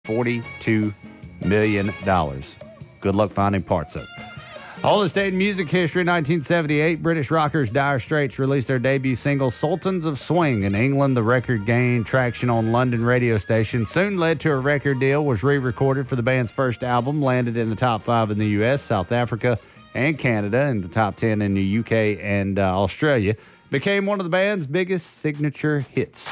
$42 million. Good luck finding parts of it. Oldest day in music history, 1978, British rockers Dire Straits released their debut single, Sultans of Swing. In England, the record gained traction on London radio stations, soon led to a record deal, was re-recorded for the band's first album, landed in the top 5 in the U.S., South Africa, and Canada, and the top 10 in the U.K. and Australia. Became one of the band's biggest signature hits.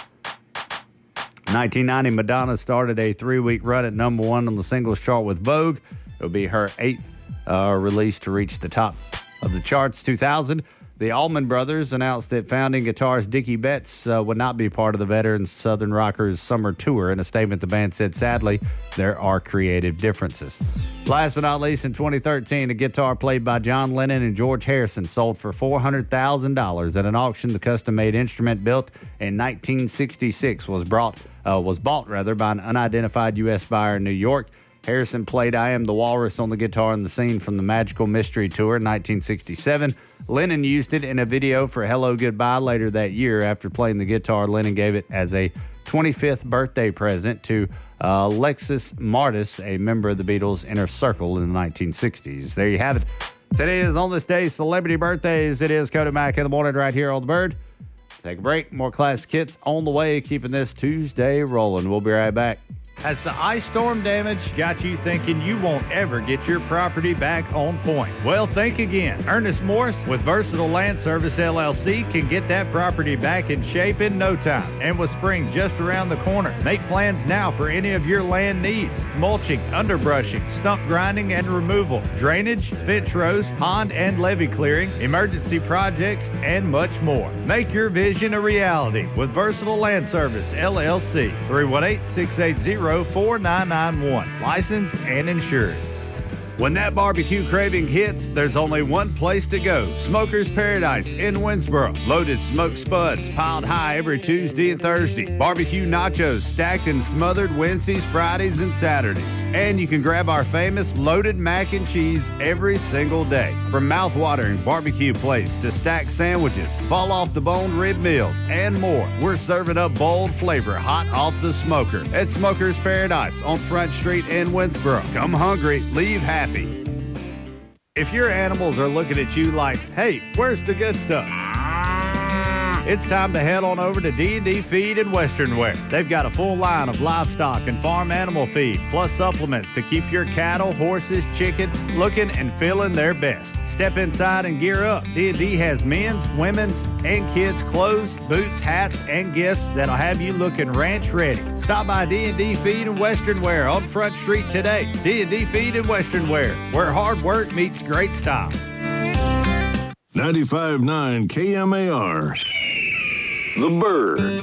1990, Madonna started a 3-week run at number 1 on the singles chart with Vogue. It would be her 8th release to reach the top of the charts. 2000, the Allman Brothers announced that founding guitarist Dickie Betts would not be part of the veteran Southern Rockers summer tour. In a statement, the band said, sadly, there are creative differences. Last but not least, in 2013, a guitar played by John Lennon and George Harrison sold for $400,000 at an auction. The custom-made instrument, built in 1966, was bought by an unidentified U.S. buyer in New York. Harrison played I Am the Walrus on the guitar in the scene from the Magical Mystery Tour in 1967. Lennon used it in a video for Hello Goodbye later that year. After playing the guitar, Lennon gave it as a 25th birthday present to Alexis Martis, a member of the Beatles' inner circle in the 1960s. There you have it. Today is On This Day, celebrity birthdays. It is Cody Mack in the morning right here on The Bird. Take a break. More classic hits on the way, keeping this Tuesday rolling. We'll be right back. Has the ice storm damage got you thinking you won't ever get your property back on point? Well, think again. Ernest Morris with Versatile Land Service, LLC can get that property back in shape in no time. And with spring just around the corner, make plans now for any of your land needs. Mulching, underbrushing, stump grinding and removal, drainage, fence rows, pond and levee clearing, emergency projects, and much more. Make your vision a reality with Versatile Land Service, LLC. 318-680-4991. Licensed and insured. When that barbecue craving hits, there's only one place to go. Smoker's Paradise in Winsboro. Loaded smoked spuds piled high every Tuesday and Thursday. Barbecue nachos stacked and smothered Wednesdays, Fridays, and Saturdays. And you can grab our famous loaded mac and cheese every single day. From mouth-watering barbecue plates to stacked sandwiches, fall off the bone rib meals, and more. We're serving up bold flavor hot off the smoker at Smoker's Paradise on Front Street in Winsboro. Come hungry, leave happy. If your animals are looking at you like, hey, where's the good stuff? It's time to head on over to D&D Feed and Western Wear. They've got a full line of livestock and farm animal feed, plus supplements to keep your cattle, horses, chickens looking and feeling their best. Step inside and gear up. D&D has men's, women's, and kids' clothes, boots, hats, and gifts that'll have you looking ranch ready. Stop by D&D Feed and Western Wear on Front Street today. D&D Feed and Western Wear, where hard work meets great style. 95.9 KMAR. The Bird.